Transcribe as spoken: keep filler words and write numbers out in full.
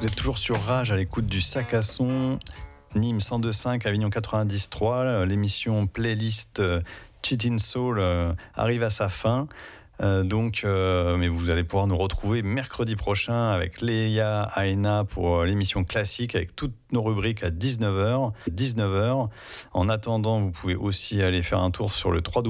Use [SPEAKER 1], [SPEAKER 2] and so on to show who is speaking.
[SPEAKER 1] Vous êtes toujours sur Rage à l'écoute du Sac à Son, Nîmes cent deux virgule cinq, Avignon quatre-vingt-dix virgule trois. L'émission playlist euh, Cheatin' Soul euh, arrive à sa fin. Euh, donc, euh, mais vous allez pouvoir nous retrouver mercredi prochain avec Léa Aina pour euh, l'émission classique avec toutes nos rubriques à dix-neuf heures. dix-neuf heures. En attendant, vous pouvez aussi aller faire un tour sur le trois